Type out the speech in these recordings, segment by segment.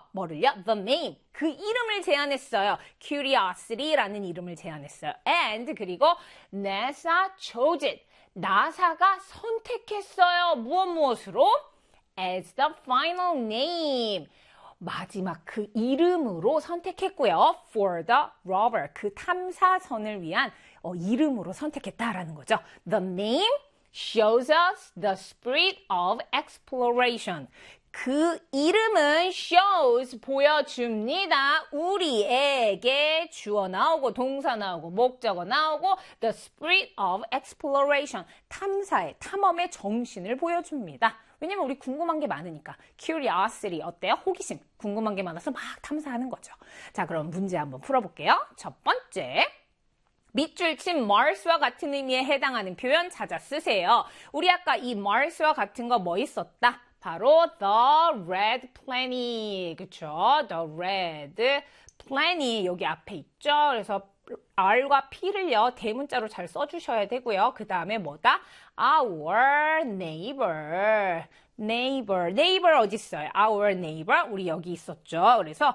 뭐를요? The name. 그 이름을 제안했어요. Curiosity라는 이름을 제안했어요. And 그리고 NASA chose it. 나사가 선택했어요. 무엇으로? As the final name. 마지막 그 이름으로 선택했고요. For the rover. 그 탐사선을 위한 이름으로 선택했다라는 거죠. The name shows us the spirit of exploration. 그 이름은 shows, 보여줍니다. 우리에게 주어 나오고 동사 나오고 목적어 나오고 the spirit of exploration. 탐사의, 탐험의 정신을 보여줍니다. 왜냐면 우리 궁금한 게 많으니까. curiosity 어때요? 호기심. 궁금한 게 많아서 막 탐사하는 거죠. 자, 그럼 문제 한번 풀어볼게요. 첫 번째. 밑줄 친 Mars와 같은 의미에 해당하는 표현 찾아 쓰세요. 우리 아까 이 Mars와 같은 거 뭐 있었다? 바로 the red planet. 그쵸? the red planet 여기 앞에 있죠? 그래서 R과 P를요, 대문자로 잘 써주셔야 되고요. 그 다음에 뭐다? Our neighbor. neighbor 어디 있어요? Our neighbor. 우리 여기 있었죠. 그래서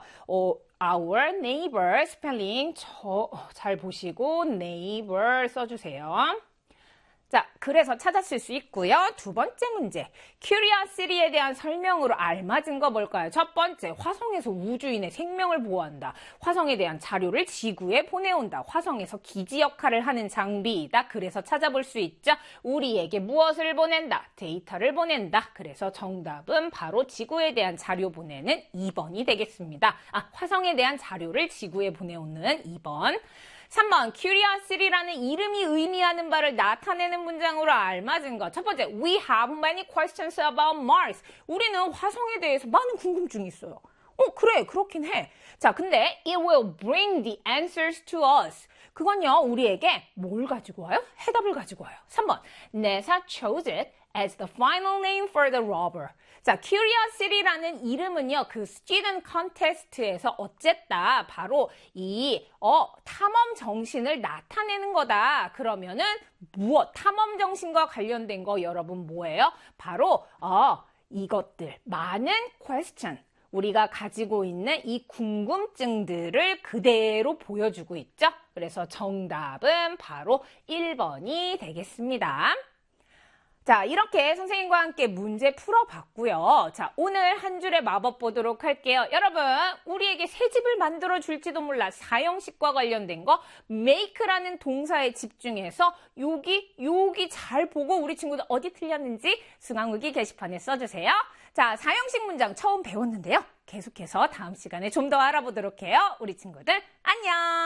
our neighbor 스펠링 잘 보시고 neighbor 써주세요. 자, 그래서 찾았을 수 있고요. 두 번째 문제. Curiosity에 대한 설명으로 알맞은 거 뭘까요? 첫 번째, 화성에서 우주인의 생명을 보호한다. 화성에 대한 자료를 지구에 보내온다. 화성에서 기지 역할을 하는 장비이다. 그래서 찾아볼 수 있죠. 우리에게 무엇을 보낸다? 데이터를 보낸다. 그래서 정답은 바로 지구에 대한 자료 보내는 2번이 되겠습니다. 화성에 대한 자료를 지구에 보내오는 2번. 3번, Curiosity라는 이름이 의미하는 바를 나타내는 문장으로 알맞은 것. 첫 번째, We have many questions about Mars. 우리는 화성에 대해서 많은 궁금증이 있어요. 그래, 그렇긴 해. 자, 근데 it will bring the answers to us. 그건요, 우리에게 뭘 가지고 와요? 해답을 가지고 와요. 3번, NASA chose it as the final name for the rover. 자, Curiosity라는 이름은요, 그 student contest에서 어쨌다. 바로 이 탐험 정신을 나타내는 거다. 그러면은 무엇? 탐험 정신과 관련된 거 여러분 뭐예요? 바로 이것들 많은 question. 우리가 가지고 있는 이 궁금증들을 그대로 보여주고 있죠. 그래서 정답은 바로 1번이 되겠습니다. 자, 이렇게 선생님과 함께 문제 풀어봤고요. 자, 오늘 한 줄의 마법 보도록 할게요. 여러분, 우리에게 새 집을 만들어 줄지도 몰라. 사형식과 관련된 거 make라는 동사에 집중해서 여기 잘 보고 우리 친구들 어디 틀렸는지 승강후기 게시판에 써주세요. 자, 사형식 문장 처음 배웠는데요. 계속해서 다음 시간에 좀 더 알아보도록 해요. 우리 친구들 안녕!